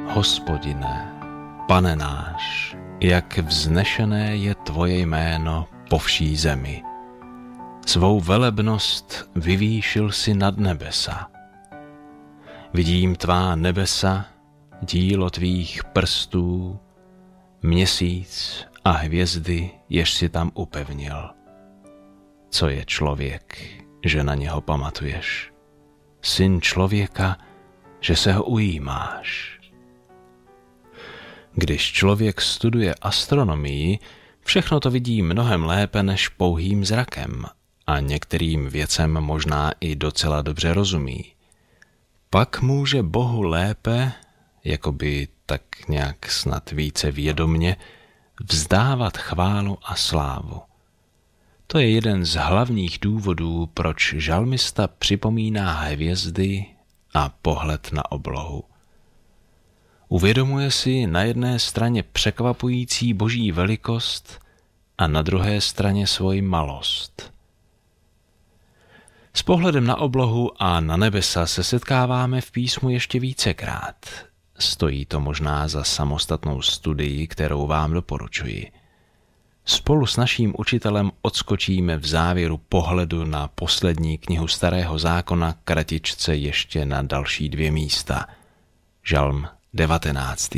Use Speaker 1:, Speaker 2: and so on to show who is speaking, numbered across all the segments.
Speaker 1: Hospodine, Pane náš, jak vznešené je tvoje jméno po vší zemi. Svou velebnost vyvýšil si nad nebesa. Vidím tvá nebesa, dílo tvých prstů, měsíc a hvězdy, jež si tam upevnil. Co je člověk, že na něho pamatuješ? Syn člověka, že se ho ujímáš. Když člověk studuje astronomii, všechno to vidí mnohem lépe než pouhým zrakem a některým věcem možná i docela dobře rozumí. Pak může Bohu lépe, jakoby tak nějak snad více vědomně, vzdávat chválu a slávu. To je jeden z hlavních důvodů, proč žalmista připomíná hvězdy a pohled na oblohu. Uvědomuje si na jedné straně překvapující boží velikost a na druhé straně svoji malost. S pohledem na oblohu a na nebesa se setkáváme v písmu ještě vícekrát. Stojí to možná za samostatnou studii, kterou vám doporučuji. Spolu s naším učitelem odskočíme v závěru pohledu na poslední knihu Starého zákona kratičce ještě na další 2 místa. Žalm 19.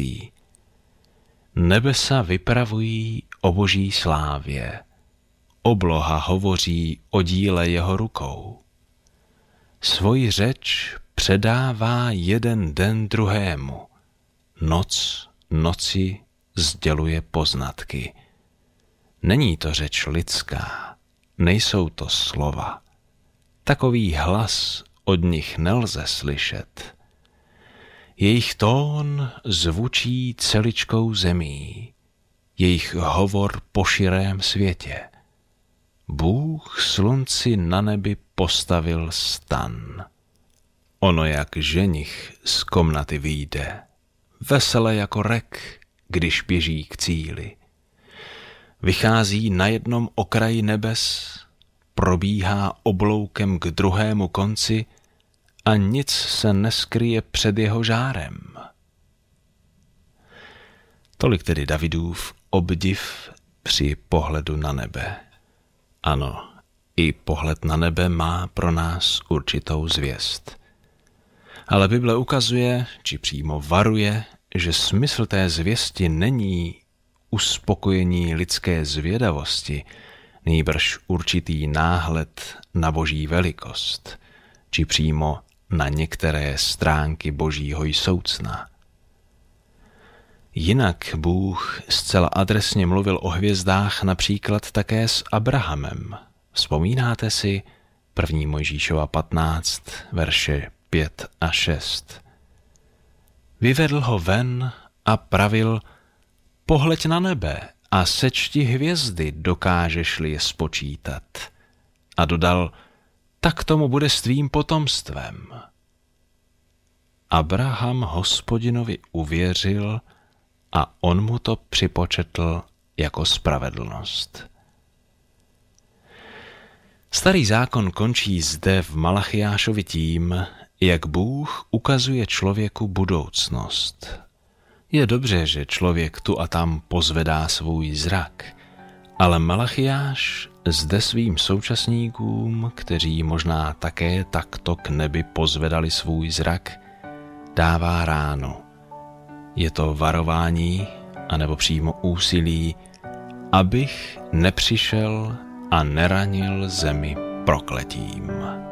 Speaker 1: Nebesa vypravují o boží slávě. Obloha hovoří o díle jeho rukou. Svoji řeč předává jeden den druhému. Noc noci sděluje poznatky. Není to řeč lidská, nejsou to slova. Takový hlas od nich nelze slyšet. Jejich tón zvučí celičkou zemí, jejich hovor po širém světě. Bůh slunci na nebi postavil stan. Ono jak ženich z komnaty vyjde, vesele jako rek, když běží k cíli. Vychází na jednom okraji nebes, probíhá obloukem k druhému konci a nic se neskryje před jeho žárem. Tolik tedy Davidův obdiv při pohledu na nebe. Ano, i pohled na nebe má pro nás určitou zvěst. Ale Bible ukazuje, či přímo varuje, že smysl té zvěsti není uspokojení lidské zvědavosti, nýbrž určitý náhled na boží velikost, či přímo na některé stránky božího soucna. Jinak Bůh zcela adresně mluvil o hvězdách například také s Abrahamem. Vzpomínáte si 1. Mojžíšova 15, verše 5 a 6. Vyvedl ho ven a pravil: pohleď na nebe a sečti hvězdy, dokážeš-li je spočítat. A dodal: tak tomu bude s tvým potomstvem. Abraham Hospodinovi uvěřil a on mu to připočetl jako spravedlnost. Starý zákon končí zde v Malachiášovi tím, jak Bůh ukazuje člověku budoucnost. Je dobře, že člověk tu a tam pozvedá svůj zrak, ale Malachiáš zde svým současníkům, kteří možná také takto k nebi pozvedali svůj zrak, dává ráno. Je to varování, anebo přímo úsilí, abych nepřišel a neranil zemi prokletím.